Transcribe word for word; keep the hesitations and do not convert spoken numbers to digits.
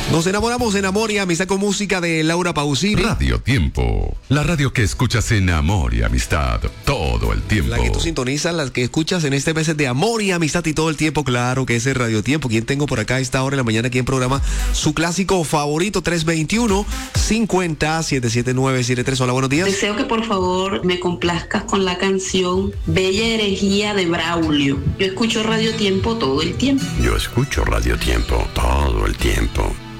Nos enamoramos en Amor y Amistad con música de Laura Pausini. Radio Tiempo, la radio que escuchas en Amor y Amistad todo el tiempo. La que tú sintonizas, la que escuchas en este mes de Amor y Amistad y todo el tiempo, claro que es el Radio Tiempo. ¿Quién tengo por acá a esta hora de la mañana aquí en programa? Su clásico favorito, tres veintiuno, cincuenta, setenta y siete nueve siete tres. Hola, buenos días. Deseo que por favor me complazcas con la canción Bella Herejía de Braulio. Yo escucho Radio Tiempo todo el tiempo. Yo escucho Radio Tiempo todo el tiempo.